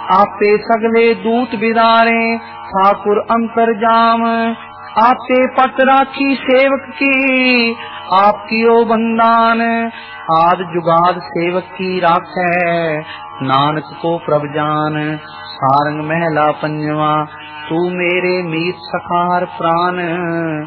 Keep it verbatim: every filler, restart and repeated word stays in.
आपे सगले दूत बिदारे ठाकुर अंतर जाम। आपे पत राखी सेवक की आपकी ओ बंदान। आद जुगाद सेवक की राखै नानक को प्रभ जान। सारंग महला पंजवा तू मेरे मीत सखार प्राण।